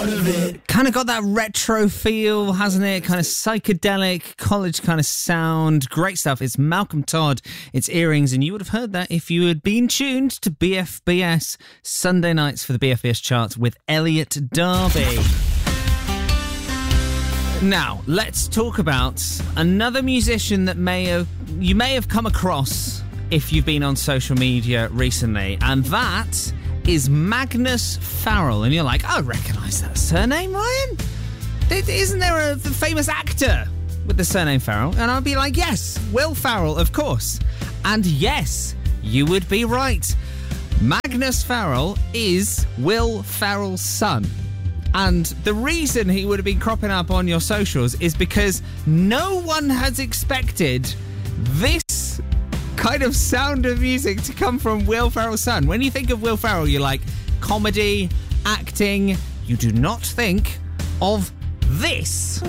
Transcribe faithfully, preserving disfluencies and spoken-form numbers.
Kind of got that retro feel, hasn't it? Kind of psychedelic, college kind of sound. Great stuff. It's Malcolm Todd, it's Earrings, and you would have heard that if you had been tuned to B F B S Sunday nights for the B F B S charts with Elliot Derby. Now, let's talk about another musician that may have you may have come across if you've been on social media recently, and that is Magnus Farrell. And you're like, I recognise that surname, Ryan. Isn't there a famous actor with the surname Farrell? And I'd be like, yes, Will Farrell, of course. And yes, you would be right. Magnus Farrell is Will Farrell's son. And the reason he would have been cropping up on your socials is because no one has expected this kind of sound of music to come from Will Ferrell's son. When you think of Will Ferrell, you're like, comedy, acting. You do not think of this.